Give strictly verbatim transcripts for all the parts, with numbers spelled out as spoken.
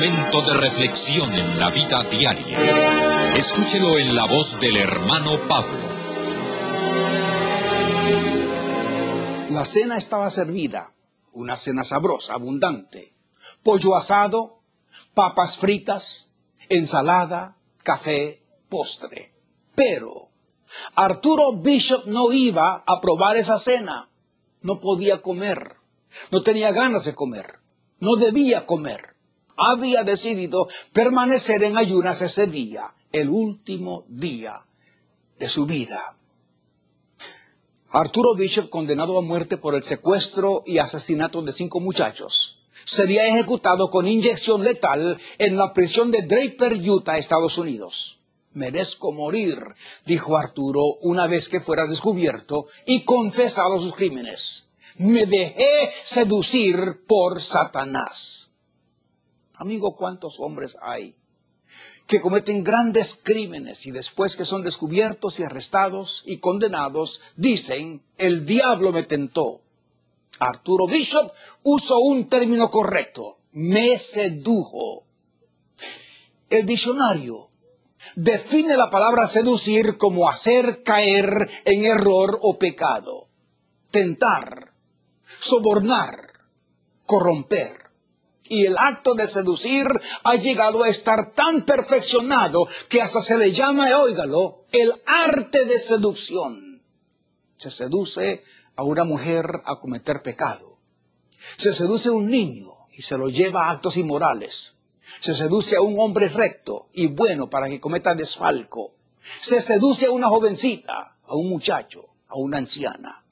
Momento de reflexión en la vida diaria. Escúchelo en la voz del hermano Pablo. La cena estaba servida, una cena sabrosa, abundante. Pollo asado, papas fritas, ensalada, café, postre. Pero Arturo Bishop no iba a probar esa cena. No podía comer, no tenía ganas de comer, no debía comer. Había decidido permanecer en ayunas ese día, el último día de su vida. Arturo Bishop, condenado a muerte por el secuestro y asesinato de cinco muchachos, sería ejecutado con inyección letal en la prisión de Draper, Utah, Estados Unidos. Merezco morir, dijo Arturo una vez que fuera descubierto y confesado sus crímenes. Me dejé seducir por Satanás. Amigo, ¿cuántos hombres hay que cometen grandes crímenes y después que son descubiertos y arrestados y condenados, dicen, el diablo me tentó? Arturo Bishop usó un término correcto, me sedujo. El diccionario define la palabra seducir como hacer caer en error o pecado, tentar, sobornar, corromper. Y el acto de seducir ha llegado a estar tan perfeccionado que hasta se le llama, óigalo, el arte de seducción. Se seduce a una mujer a cometer pecado. Se seduce a un niño y se lo lleva a actos inmorales. Se seduce a un hombre recto y bueno para que cometa desfalco. Se seduce a una jovencita, a un muchacho, a una anciana.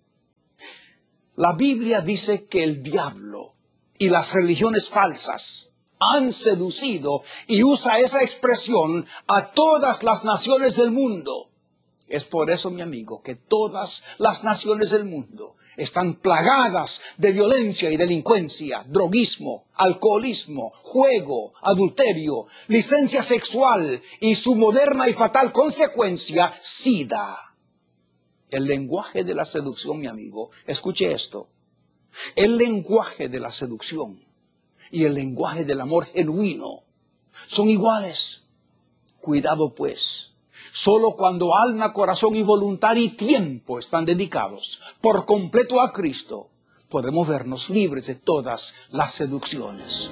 La Biblia dice que el diablo y las religiones falsas han seducido y usa esa expresión a todas las naciones del mundo. Es por eso, mi amigo, que todas las naciones del mundo están plagadas de violencia y delincuencia, droguismo, alcoholismo, juego, adulterio, licencia sexual y su moderna y fatal consecuencia, SIDA. El lenguaje de la seducción, mi amigo, escuche esto. El lenguaje de la seducción y el lenguaje del amor genuino son iguales. Cuidado pues, solo cuando alma, corazón y voluntad y tiempo están dedicados por completo a Cristo, podemos vernos libres de todas las seducciones.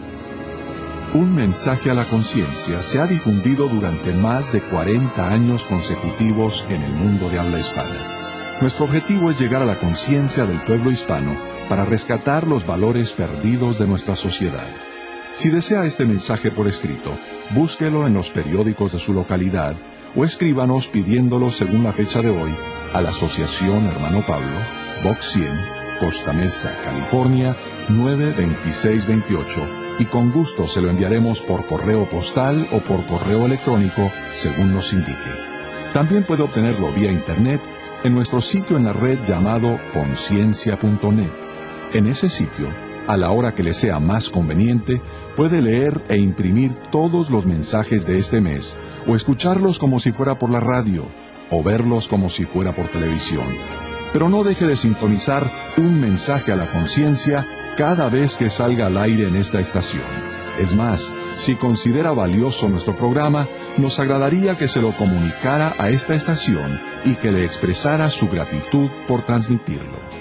Un mensaje a la conciencia se ha difundido durante más de cuarenta años consecutivos en el mundo de habla hispana. Nuestro objetivo es llegar a la conciencia del pueblo hispano para rescatar los valores perdidos de nuestra sociedad. Si desea este mensaje por escrito, búsquelo en los periódicos de su localidad o escríbanos pidiéndolo según la fecha de hoy a la Asociación Hermano Pablo, Box cien, Costa Mesa, California, nueve veintiséis veintiocho, y con gusto se lo enviaremos por correo postal o por correo electrónico según nos indique. También puede obtenerlo vía internet en nuestro sitio en la red llamado conciencia punto net. En ese sitio, a la hora que le sea más conveniente, puede leer e imprimir todos los mensajes de este mes, o escucharlos como si fuera por la radio, o verlos como si fuera por televisión. Pero no deje de sintonizar un mensaje a la conciencia cada vez que salga al aire en esta estación. Es más, si considera valioso nuestro programa, nos agradaría que se lo comunicara a esta estación y que le expresara su gratitud por transmitirlo.